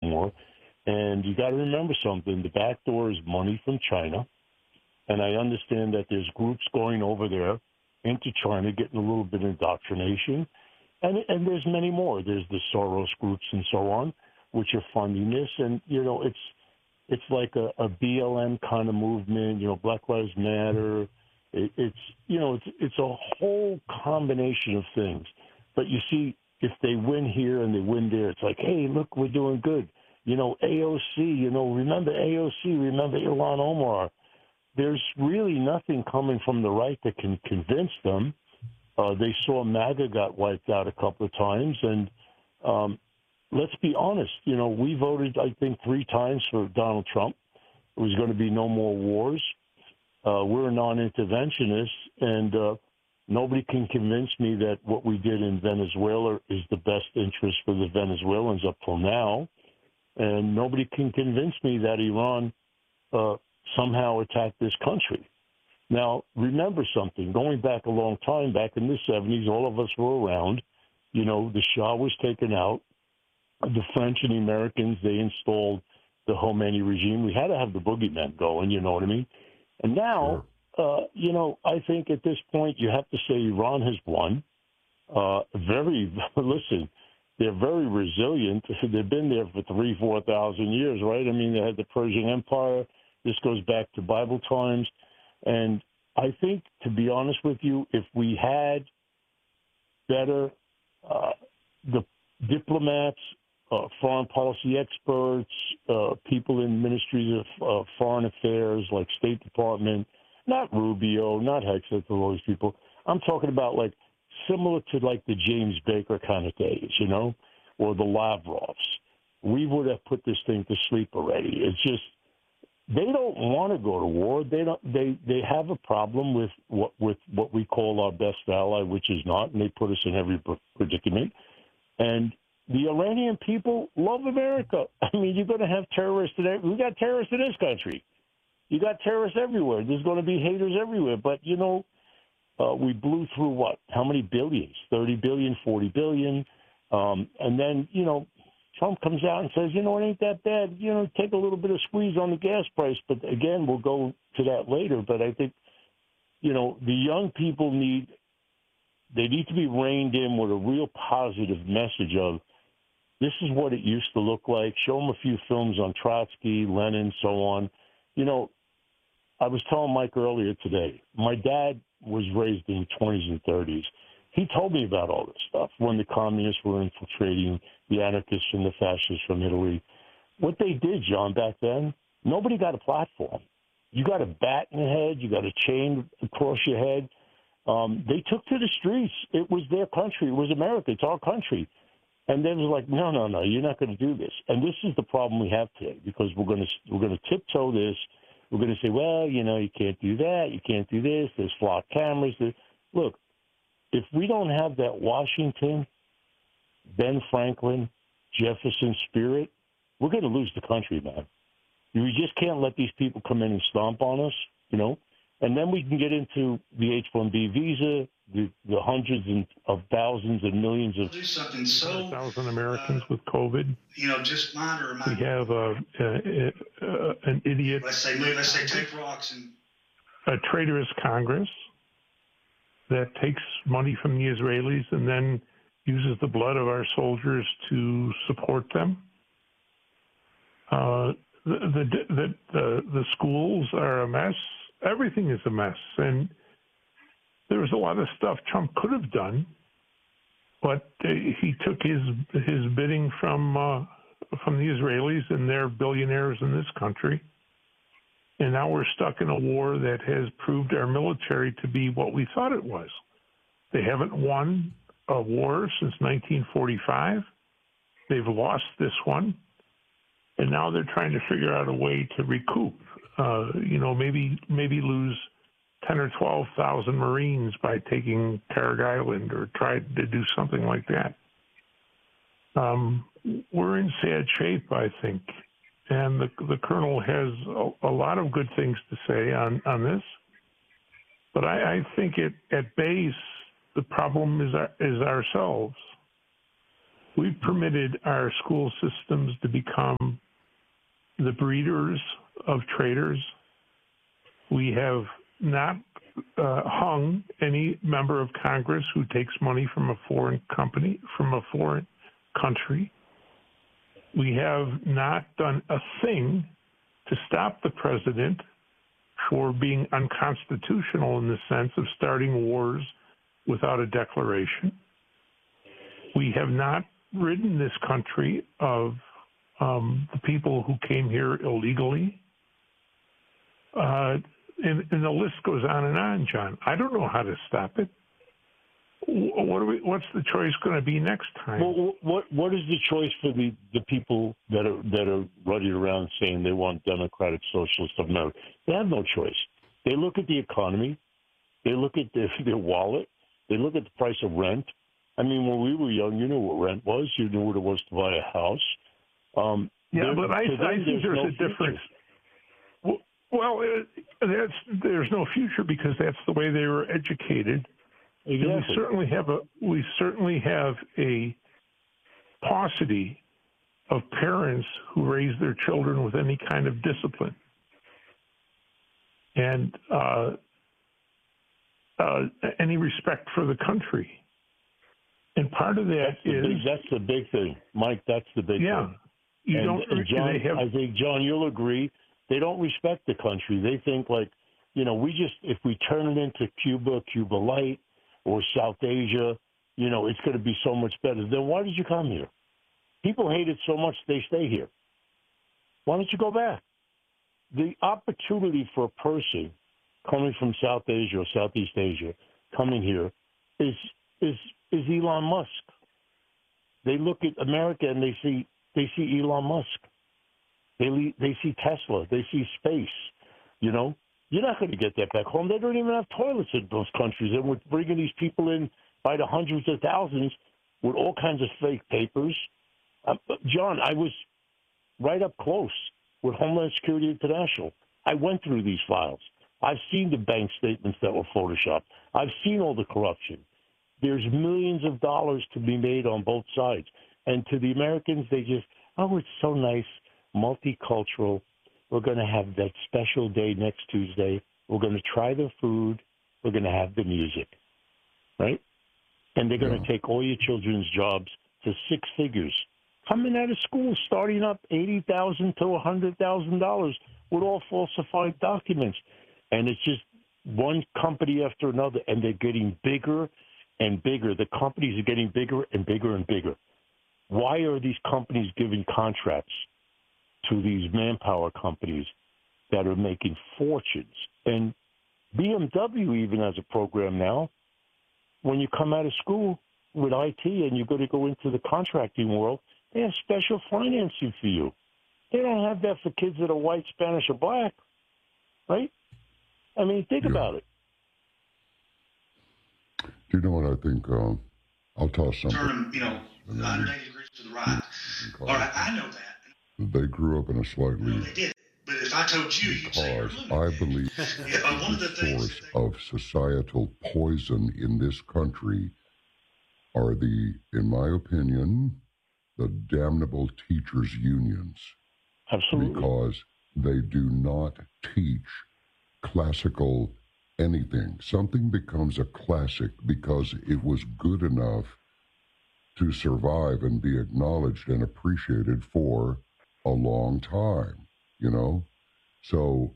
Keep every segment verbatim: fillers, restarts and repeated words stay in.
anymore. And you got to remember something. The back door is money from China. And I understand that there's groups going over there into China, getting a little bit of indoctrination. And, and there's many more. There's the Soros groups and so on, which are funding this. And, you know, it's it's like a, a B L M kind of movement, you know, Black Lives Matter. It, it's, you know, it's, it's a whole combination of things. But you see, if they win here and they win there, it's like, hey, look, we're doing good. You know, A O C, you know, remember A O C, remember Ilhan Omar. There's really nothing coming from the right that can convince them. Uh, they saw MAGA got wiped out a couple of times. And um, let's be honest, you know, we voted, I think, three times for Donald Trump. It was going to be no more wars. Uh, we're a non-interventionist, and uh, nobody can convince me that what we did in Venezuela is the best interest for the Venezuelans up till now. And nobody can convince me that Iran uh, somehow attacked this country. Now, remember something. Going back a long time, back in the seventies, all of us were around. You know, the Shah was taken out. The French and the Americans, they installed the Khomeini regime. We had to have the boogeyman going, you know what I mean? And now, sure. uh, you know, I think at this point you have to say Iran has won. Uh, very, listen, they're very resilient. They've been there for three, four thousand years, right? I mean, they had the Persian Empire. This goes back to Bible times. And I think, to be honest with you, if we had better uh, the diplomats, uh, foreign policy experts, uh, people in ministries of uh, foreign affairs like State Department, not Rubio, not Hegseth, all these people. I'm talking about like similar to like the James Baker kind of days, you know, or the Lavrovs. We would have put this thing to sleep already. It's just, they don't want to go to war. They don't. They they have a problem with what with what we call our best ally, which is not, and they put us in every predicament. And the Iranian people love America. I mean, you're going to have terrorists today. We got terrorists in this country. You got terrorists everywhere. There's going to be haters everywhere. But you know, uh, we blew through what? How many billions? Thirty billion, forty billion, um, and then you know. Trump comes out and says, you know, it ain't that bad. You know, take a little bit of squeeze on the gas price. But, again, we'll go to that later. But I think, you know, the young people need – they need to be reined in with a real positive message of this is what it used to look like. Show them a few films on Trotsky, Lenin, so on. You know, I was telling Mike earlier today, my dad was raised in the twenties and thirties. He told me about all this stuff when the communists were infiltrating the anarchists and the fascists from Italy. What they did, John, back then, nobody got a platform. You got a bat in the head. You got a chain across your head. Um, they took to the streets. It was their country. It was America. It's our country. And then it was like, no, no, no, you're not going to do this. And this is the problem we have today because we're going to we're going to tiptoe this. We're going to say, well, you know, you can't do that. You can't do this. There's flock cameras. There's... Look. If we don't have that Washington, Ben Franklin, Jefferson spirit, we're going to lose the country, man. We just can't let these people come in and stomp on us, you know. And then we can get into the H one B visa, the, the hundreds and, of thousands and millions of do something so thousand Americans uh, with COVID. You know, just mind or remind. We have a, a, a, an idiot. Let's say move. Let's say take rocks and a traitorous Congress that takes money from the Israelis and then uses the blood of our soldiers to support them. Uh, the, the, the, the, the schools are a mess. Everything is a mess. And there was a lot of stuff Trump could have done, but he took his his bidding from uh, from the Israelis, and they're billionaires in this country. And now we're stuck in a war that has proved our military to be what we thought it was. They haven't won a war since nineteen forty-five. They've lost this one. And now they're trying to figure out a way to recoup, uh, you know, maybe maybe lose ten or twelve thousand Marines by taking Carrick Island or try to do something like that. Um, we're in sad shape, I think. And the, the colonel has a, a lot of good things to say on, on this. But I, I think it, at base, the problem is, our, is ourselves. we've permitted our school systems to become the breeders of traitors. We have not uh, hung any member of Congress who takes money from a foreign company, from a foreign country. We have not done a thing to stop the president for being unconstitutional in the sense of starting wars without a declaration. We have not ridden this country of um, the people who came here illegally. Uh, and, and the list goes on and on, John. I don't know how to stop it. What are we, what's the choice going to be next time? Well, what what is the choice for the, the people that are that are running around saying they want democratic socialist of America? They have no choice. They look at the economy, they look at their, their wallet, they look at the price of rent. I mean, when we were young, you knew what rent was, you knew what it was to buy a house. Um, yeah, but I, I think there's, there's no a difference. Well, well it, that's there's no future because that's the way they were educated. Exactly. We certainly have a we certainly have a paucity of parents who raise their children with any kind of discipline, and uh, uh, any respect for the country. And part of that that's is big, that's the big thing, Mike. That's the big yeah, thing. you and, don't. And John, they have, I think John, you'll agree. They don't respect the country. They think like, you know, we just if we turn it into Cuba, Cuba Light, or South Asia, you know, it's going to be so much better. Then why did you come here? People hate it so much they stay here. Why don't you go back? The opportunity for a person coming from South Asia or Southeast Asia coming here is is is Elon Musk. They look at America and they see they see Elon Musk. They they see Tesla. They see space. You know. You're not going to get that back home. They don't even have toilets in those countries. And we're bringing these people in by the hundreds of thousands with all kinds of fake papers. Uh, John, I was right up close with Homeland Security International. I went through these files. I've seen the bank statements that were photoshopped. I've seen all the corruption. There's millions of dollars to be made on both sides. And to the Americans, they just, oh, it's so nice, multicultural. We're going to have that special day next Tuesday. We're going to try the food. We're going to have the music, right? And they're going Yeah. to take all your children's jobs to six figures. Coming out of school, starting up eighty thousand dollars to one hundred thousand dollars with all falsified documents. And it's just one company after another, and they're getting bigger and bigger. The companies are getting bigger and bigger and bigger. Why are these companies giving contracts to these manpower companies that are making fortunes? And B M W even has a program now. When you come out of school with I T and you're going to go into the contracting world, they have special financing for you. They don't have that for kids that are white, Spanish, or black, right? I mean, think Yeah. about it. Do you know what I think? Uh, I'll toss something. Turn them, you know, one hundred eighty degrees to the right. All right, I know that. They grew up in a slightly No, they did. But if I told you, you'd say you're because limited. I believe Yeah, one of the the things source that they, of societal poison in this country are the, in my opinion, the damnable teachers' unions, Absolutely. because they do not teach classical anything. Something becomes a classic because it was good enough to survive and be acknowledged and appreciated for a long time, you know? So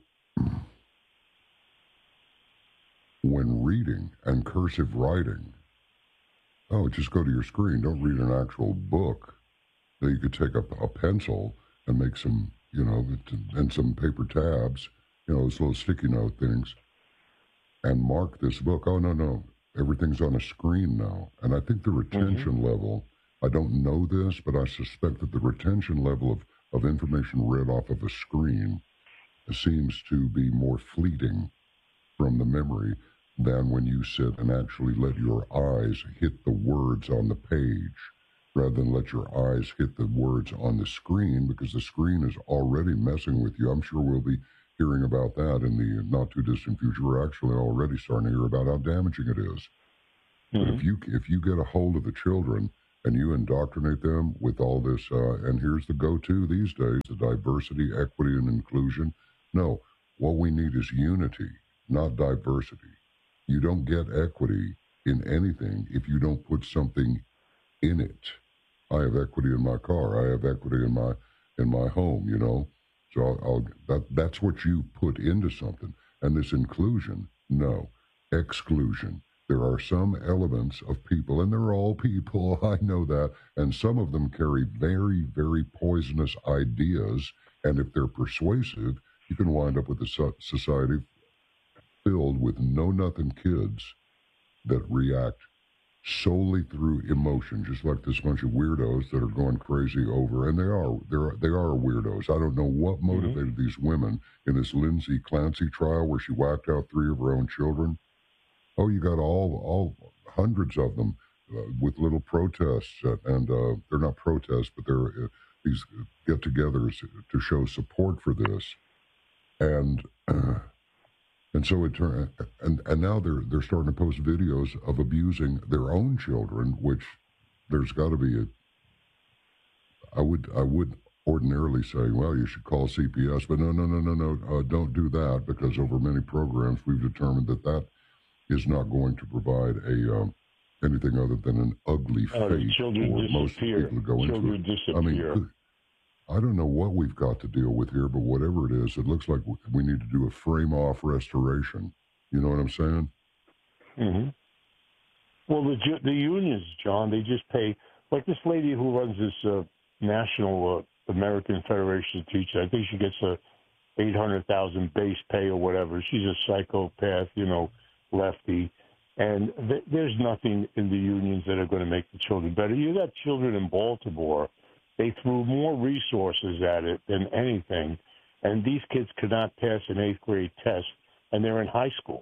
when reading and cursive writing, oh, just go to your screen. Don't read an actual book. Then you could take a, a pencil and make some, you know, and some paper tabs, you know, those little sticky note things, and mark this book. Oh, no, no. Everything's on a screen now. And I think the retention mm-hmm. level, I don't know this, but I suspect that the retention level of, of information read off of a screen seems to be more fleeting from the memory than when you sit and actually let your eyes hit the words on the page, rather than let your eyes hit the words on the screen, because the screen is already messing with you. I'm sure we'll be hearing about that in the not-too-distant future. We're actually already starting to hear about how damaging it is. Mm-hmm. But if you if you get a hold of the children and you indoctrinate them with all this, uh, and here's the go-to these days, the diversity, equity, and inclusion. No, what we need is unity, not diversity. You don't get equity in anything if you don't put something in it. I have equity in my car. I have equity in my in my home, you know. So I'll, I'll, that that's what you put into something. And this inclusion, no, exclusion. There are some elements of people, and they're all people, I know that, and some of them carry very, very poisonous ideas, and if they're persuasive, you can wind up with a so- society filled with know-nothing kids that react solely through emotion, just like this bunch of weirdos that are going crazy over, and they are, they're, they are weirdos. I don't know what motivated mm-hmm. these women in this Lindsay Clancy trial where she whacked out three of her own children. Oh, you got all, all hundreds of them uh, with little protests, uh, and uh, they're not protests, but they're uh, these get-togethers to show support for this, and uh, and so it turned, and and now they're they're starting to post videos of abusing their own children, which there's got to be a. I would I would ordinarily say, well, you should call C P S, but no, no, no, no, no, uh, don't do that, because over many programs we've determined that that is not going to provide a um, anything other than an ugly uh, fate children for most disappear. people to go children into it. Disappear. I mean, I don't know what we've got to deal with here, but whatever it is, it looks like we need to do a frame-off restoration. You know what I'm saying? Mm-hmm. Well, the the unions, John, they just pay, like this lady who runs this uh, National uh, American Federation of Teachers. I think she gets a eight hundred thousand base pay or whatever. She's a psychopath, you know, lefty, and th- there's nothing in the unions that are going to make the children better. You got children in Baltimore, they threw more resources at it than anything, and these kids could not pass an eighth grade test, and they're in high school.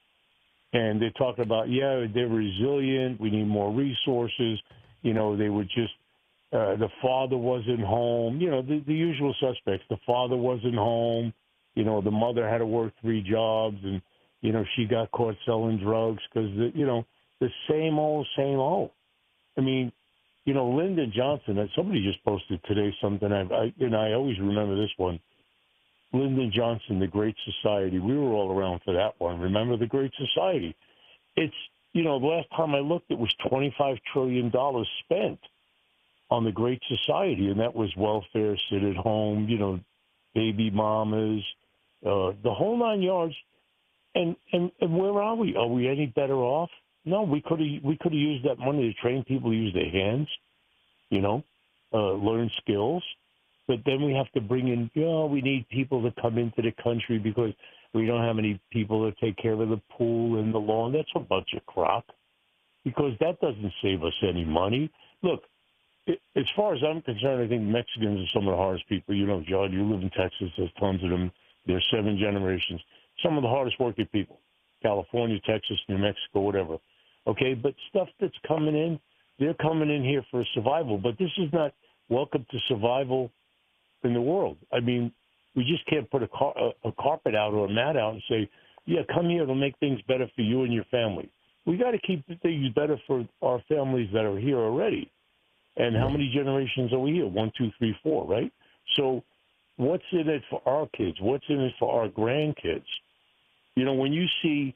And they're talking about, yeah, they're resilient, we need more resources, you know, they were just, uh, the father wasn't home, you know, the, the usual suspects. The father wasn't home, you know, the mother had to work three jobs, and you know, she got caught selling drugs because, you know, the same old, same old. I mean, you know, Lyndon Johnson, somebody just posted today something, I, I, you know, I always remember this one. Lyndon Johnson, The Great Society. We were all around for that one. Remember The Great Society? It's, you know, the last time I looked, it was twenty-five trillion dollars spent on The Great Society, and that was welfare, sit at home, you know, baby mamas, uh, the whole nine yards. And, and and where are we? Are we any better off? No, we could have we could have used that money to train people to use their hands, you know, uh, learn skills. But then we have to bring in, you know, we need people to come into the country because we don't have any people to take care of the pool and the lawn. That's a bunch of crap, because that doesn't save us any money. Look, it, as far as I'm concerned, I think Mexicans are some of the hardest people. You know, John, you live in Texas. There's tons of them. There's seven generations. Some of the hardest working people, California, Texas, New Mexico, whatever. Okay, but stuff that's coming in, they're coming in here for survival. But this is not welcome to survival in the world. I mean, we just can't put a, car, a, a carpet out or a mat out and say, yeah, come here, it'll make things better for you and your family. We got to keep things better for our families that are here already. And how many generations are we here? One, two, three, four, right? So what's in it for our kids? What's in it for our grandkids? You know, when you see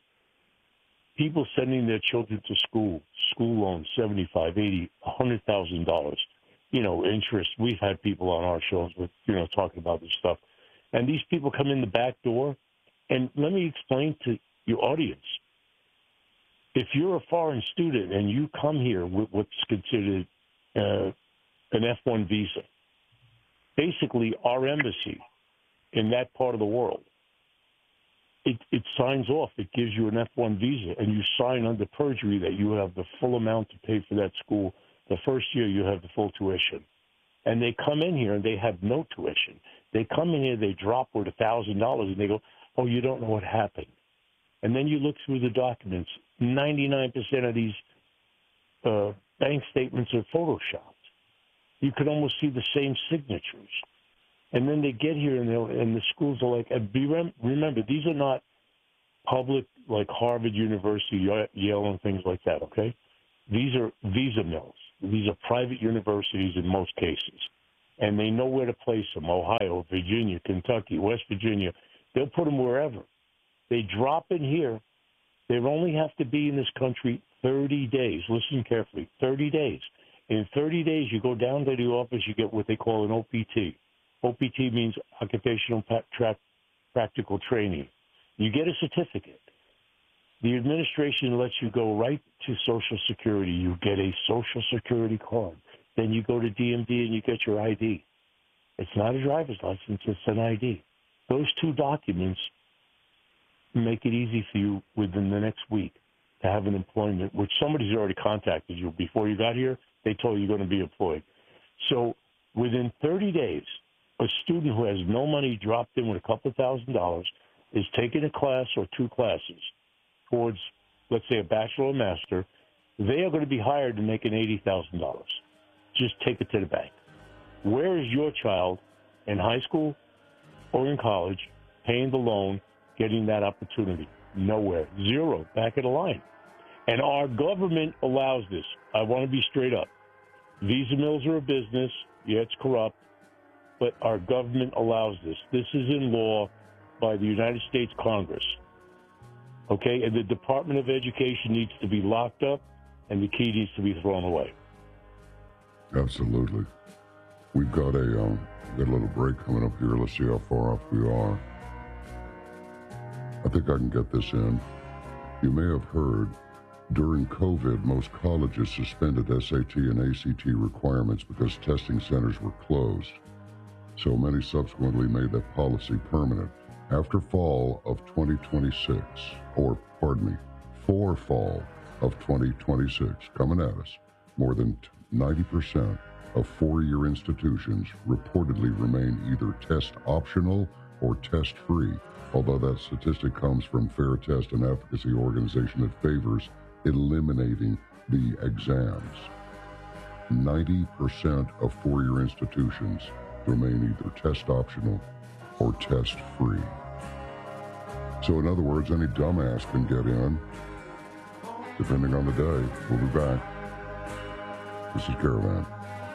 people sending their children to school, school loans, seventy-five, eighty, one hundred thousand dollars, you know, interest. We've had people on our shows with, you know, talking about this stuff. And these people come in the back door. And let me explain to your audience. If you're a foreign student and you come here with what's considered uh, an F one visa, basically our embassy in that part of the world, It, it signs off. It gives you an F one visa, and you sign under perjury that you have the full amount to pay for that school. The first year, you have the full tuition. And they come in here, and they have no tuition. They come in here, they drop with one thousand dollars, and they go, oh, you don't know what happened. And then you look through the documents. ninety-nine percent of these uh, bank statements are photoshopped. You could almost see the same signatures. And then they get here, and, and the schools are like, and be, remember, these are not public, like Harvard University, Yale, and things like that, okay? These are visa mills. These are private universities in most cases, and they know where to place them. Ohio, Virginia, Kentucky, West Virginia. They'll put them wherever. They drop in here. They only have to be in this country thirty days. Listen carefully, thirty days. In thirty days, you go down to the office, you get what they call an O P T. O P T means Occupational pra- Practical Training. You get a certificate. The administration lets you go right to Social Security. You get a Social Security card. Then you go to D M D and you get your I D. It's not a driver's license, it's an I D. Those two documents make it easy for you within the next week to have an employment, which somebody's already contacted you. Before you got here, they told you you're going to be employed. So within thirty days, a student who has no money dropped in with a couple of thousand dollars is taking a class or two classes towards, let's say, a bachelor or master. They are going to be hired to make an eighty thousand dollars. Just take it to the bank. Where is your child in high school or in college paying the loan, getting that opportunity? Nowhere. Zero. Back of the line. And our government allows this. I want to be straight up. Visa mills are a business. Yeah, it's corrupt. But our government allows this. This is in law by the United States Congress. Okay? And the Department of Education needs to be locked up, and the key needs to be thrown away. Absolutely. We've got a, um, we've got a little break coming up here. Let's see how far off we are. I think I can get this in. You may have heard, during COVID, most colleges suspended S A T and A C T requirements because testing centers were closed. So many subsequently made that policy permanent. After fall of twenty twenty-six, or pardon me, for fall of twenty twenty-six, coming at us, more than ninety percent of four-year institutions reportedly remain either test optional or test free, although that statistic comes from Fair Test, an advocacy organization that favors eliminating the exams. ninety percent of four-year institutions remain either test optional or test free. So in other words, any dumbass can get in, depending on the day. We'll be back. This is Caravan.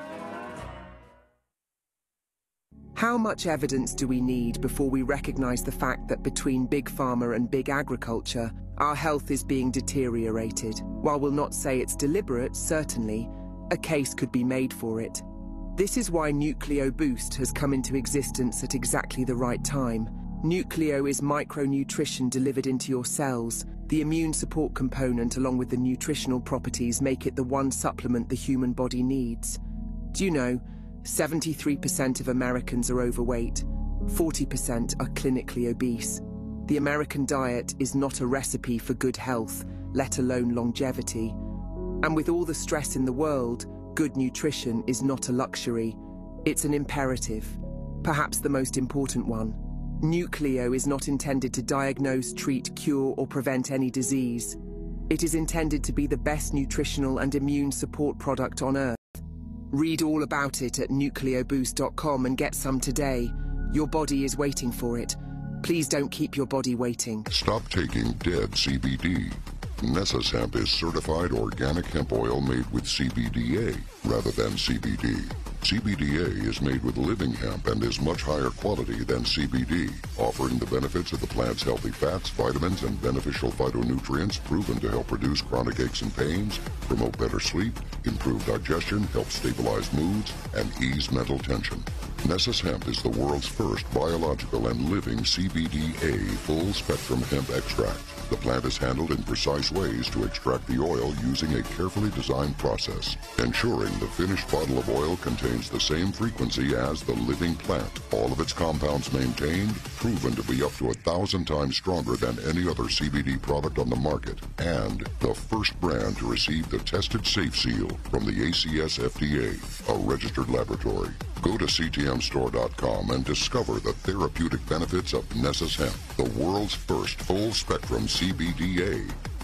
How much evidence do we need before we recognize the fact that between big pharma and big agriculture, our health is being deteriorated? While we'll not say it's deliberate, certainly, a case could be made for it. This is why Nucleo Boost has come into existence at exactly the right time. Nucleo is micronutrition delivered into your cells. The immune support component, along with the nutritional properties, make it the one supplement the human body needs. Do you know, seventy-three percent of Americans are overweight, forty percent are clinically obese. The American diet is not a recipe for good health, let alone longevity. And with all the stress in the world, good nutrition is not a luxury. It's an imperative, perhaps the most important one. Nucleo is not intended to diagnose, treat, cure, or prevent any disease. It is intended to be the best nutritional and immune support product on Earth. Read all about it at nucleo boost dot com and get some today. Your body is waiting for it. Please don't keep your body waiting. Stop taking dead C B D. Nessus Hemp is certified organic hemp oil made with C B D A rather than C B D. C B D A is made with living hemp and is much higher quality than C B D, offering the benefits of the plant's healthy fats, vitamins, and beneficial phytonutrients proven to help reduce chronic aches and pains, promote better sleep, improve digestion, help stabilize moods, and ease mental tension. Nessus Hemp is the world's first biological and living C B D A full-spectrum hemp extract. The plant is handled in precise ways to extract the oil using a carefully designed process, ensuring the finished bottle of oil contains the same frequency as the living plant. All of its compounds maintained, proven to be up to a thousand times stronger than any other C B D product on the market, and the first brand to receive the Tested Safe Seal from the A C S F D A, a registered laboratory. Go to C T M store dot com and discover the therapeutic benefits of Nessus Hemp, the world's first full-spectrum C B D A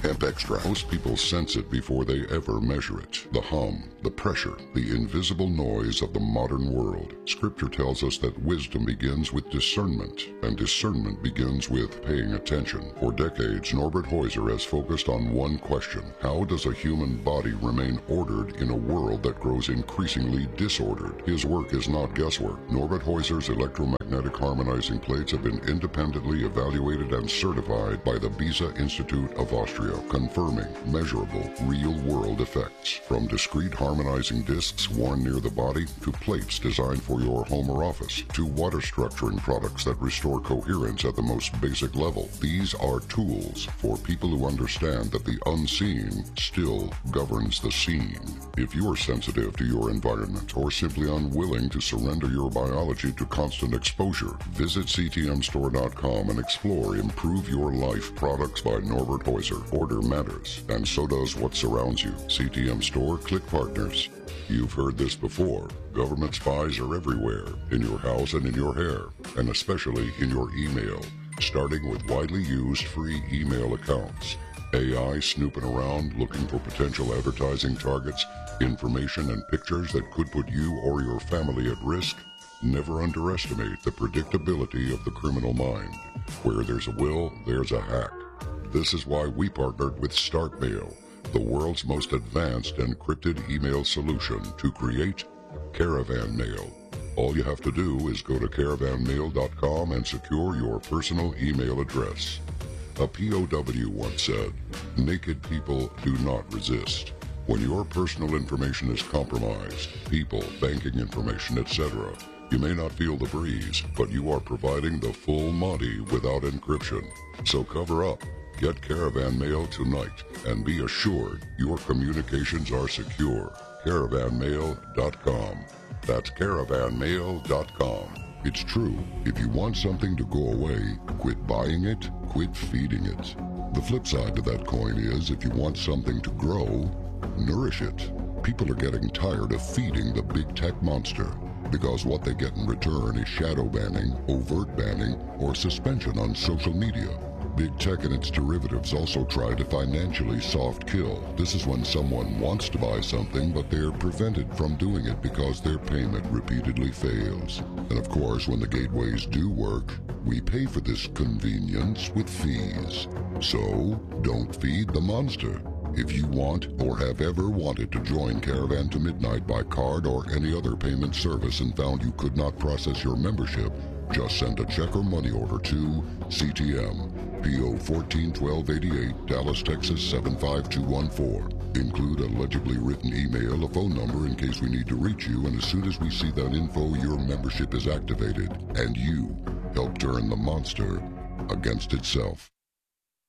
Hemp Extra. Most people sense it before they ever measure it. The hum, the pressure, the invisible noise of the modern world. Scripture tells us that wisdom begins with discernment, and discernment begins with paying attention. For decades, Norbert Heuser has focused on one question: how does a human body remain ordered in a world that grows increasingly disordered? His work is not guesswork. Norbert Heuser's electromagnetic harmonizing plates have been independently evaluated and certified by the Beza Institute of Austria, confirming measurable, real-world effects. From discrete harmonizing discs worn near the body, to plates designed for your home or office, to water structuring products that restore coherence at the most basic level. These are tools for people who understand that the unseen still governs the seen. If you are sensitive to your environment or simply unwilling to surrender your biology to constant exposure, visit C T M store dot com and explore Improve Your Life products by Norbert Heuser. Order matters, and so does what surrounds you. C T M Store, click partners. You've heard this before. Government spies are everywhere, in your house and in your hair, and especially in your email, starting with widely used free email accounts. A I snooping around looking for potential advertising targets, information and pictures that could put you or your family at risk. Never underestimate the predictability of the criminal mind. Where there's a will, there's a hack. This is why we partnered with StartMail, the world's most advanced encrypted email solution, to create Caravan Mail. All you have to do is go to caravan mail dot com and secure your personal email address. A P O W once said, "Naked people do not resist." When your personal information is compromised, people, banking information, et cetera, you may not feel the breeze, but you are providing the full Monty without encryption. So cover up. Get Caravan Mail tonight and be assured your communications are secure. caravan mail dot com. That's caravan mail dot com. It's true. If you want something to go away, quit buying it, quit feeding it. The flip side to that coin is, if you want something to grow, nourish it. People are getting tired of feeding the big tech monster, because what they get in return is shadow banning, overt banning, or suspension on social media. Big tech and its derivatives also try to financially soft kill. This is when someone wants to buy something, but they're prevented from doing it because their payment repeatedly fails. And of course, when the gateways do work, we pay for this convenience with fees. So, don't feed the monster. If you want or have ever wanted to join Caravan to Midnight by card or any other payment service and found you could not process your membership, just send a check or money order to C T M, P O fourteen twelve eighty-eight, Dallas, Texas seven five two one four. Include a legibly written email, a phone number in case we need to reach you, and as soon as we see that info, your membership is activated, and you help turn the monster against itself.